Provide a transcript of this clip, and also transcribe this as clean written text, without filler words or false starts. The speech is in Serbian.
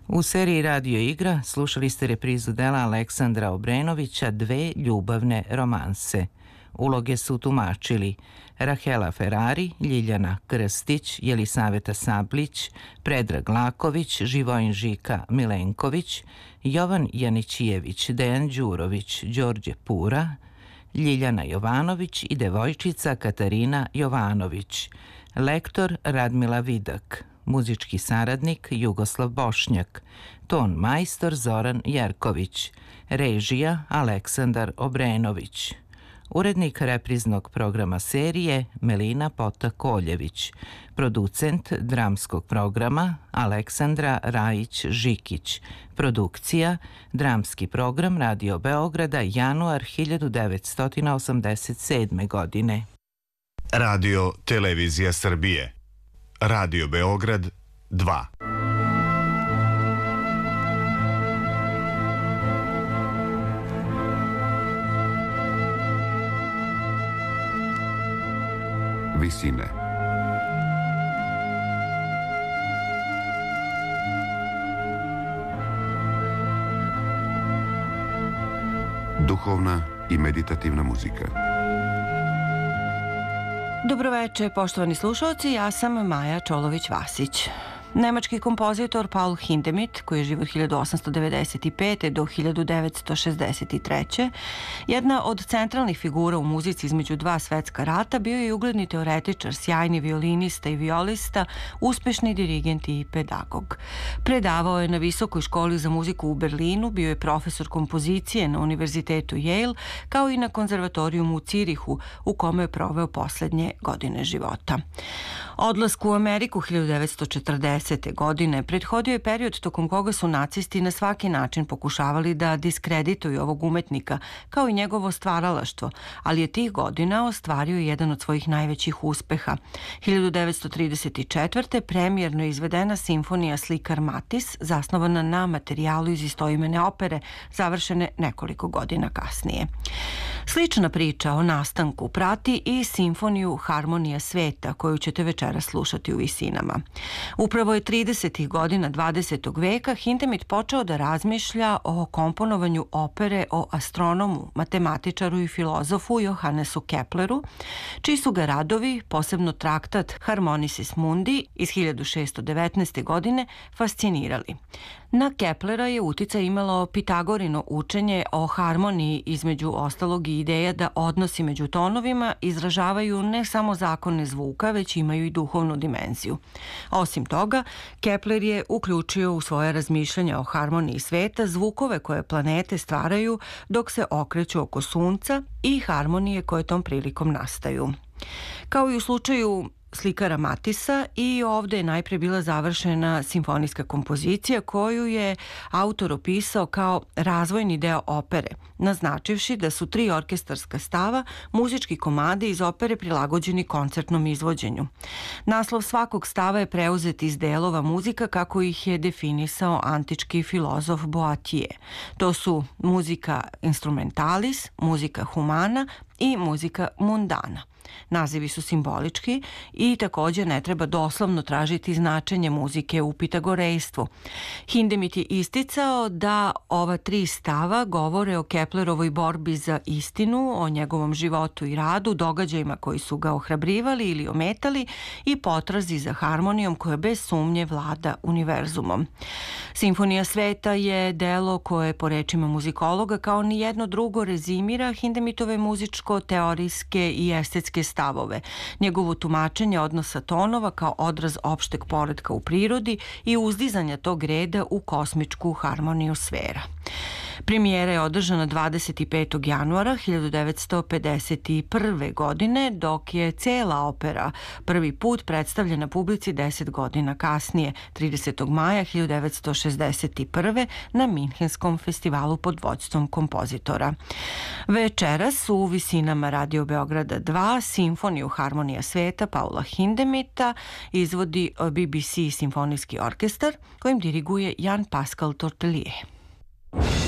U seriji Radio igra slušali ste reprizu dela Aleksandra Obrenovića Dve ljubavne romanse. Uloge su tumačili Rahela Ferrari, Ljiljana Krstić, Jelisaveta Sablić, Predrag Laković, Živojin Žika Milenković, Jovan Janićijević, Dejan Đurović, Đorđe Pura, Ljiljana Jovanović i devojčica Katarina Jovanović. Lektor Radmila Vidak. Muzički saradnik Jugoslav Bošnjak, ton majstor Zoran Jerković, režija Aleksandar Obrenović, urednik repriznog programa serije Melina Pota-Koljević, producent dramskog programa Aleksandra Rajić-Žikić, produkcija Dramski program Radio Beograda, januar 1987. godine. Radio Televizija Srbije. Radio Beograd 2. Visine. Duhovna i meditativna muzika. Dobroveče, poštovani slušalci, ja sam Maja Čolović-Vasić. Nemački kompozitor Paul Hindemith, koji je živo od 1895. do 1963. jedna od centralnih figura u muzici između dva svetska rata, bio je ugledni teoretičar, sjajni violinista i violista, uspešni dirigent i pedagog. Predavao je na Visokoj školi za muziku u Berlinu, bio je profesor kompozicije na Univerzitetu Yale, kao i na konzervatorijumu u Cirihu, u kome je proveo poslednje godine života. Odlasku u Ameriku 1940. godine prethodio je period tokom koga su nacisti na svaki način pokušavali da diskredituju ovog umetnika, kao i njegovo stvaralaštvo, ali je tih godina ostvario jedan od svojih najvećih uspeha. 1934. premijerno izvedena simfonija Slikar Matis, zasnovana na materijalu iz istoimene opere, završene nekoliko godina kasnije. Slična priča o nastanku prati i simfoniju Harmonija sveta, koju ćete večeras slušati u Visinama. Upravo je 30. godina 20. veka Hindemith počeo da razmišlja o komponovanju opere o astronomu, matematičaru i filozofu Johannesu Kepleru, čiji su ga radovi, posebno traktat Harmonicis Mundi iz 1619. godine, fascinirali. Na Keplera je uticaj imalo Pitagorino učenje o harmoniji, između ostalog i ideja da odnosi među tonovima izražavaju ne samo zakone zvuka, već imaju i duhovnu dimenziju. Osim toga, Kepler je uključio u svoje razmišljanja o harmoniji sveta zvukove koje planete stvaraju dok se okreću oko Sunca i harmonije koje tom prilikom nastaju. Kao i u slučaju Slikara Matisa, i ovde je najpre bila završena simfonijska kompozicija koju je autor opisao kao razvojni deo opere, naznačivši da su 3 orkestarska stava muzički komadi iz opere prilagođeni koncertnom izvođenju. Naslov svakog stava je preuzet iz delova muzika kako ih je definisao antički filozof Boatije. To su muzika instrumentalis, muzika humana i muzika mundana. Nazivi su simbolički i također ne treba doslovno tražiti značenje muzike u pitagorejstvu. Hindemith je isticao da ova 3 stava govore o Keplerovoj borbi za istinu, o njegovom životu i radu, događajima koji su ga ohrabrivali ili ometali i potrazi za harmonijom koja bez sumnje vlada univerzumom. Simfonija sveta je delo koje, po rečima muzikologa, kao ni jedno drugo rezimira Hindemithove muzičko-teorijske i estetske stavove, njegovo tumačenje odnosa tonova kao odraz opšteg poretka u prirodi i uzdizanja tog reda u kosmičku harmoniju sfera. Premijera je održana 25. januara 1951. godine, dok je cela opera prvi put predstavljena publici 10 godina kasnije, 30. maja 1961. na Minhenskom festivalu pod vođstvom kompozitora. Večeras u Visinama Radio Beograda 2 simfoniju Harmonija sveta Paula Hindemitha izvodi BBC simfonijski orkestar, kojim diriguje Jan Pascal Tortelier.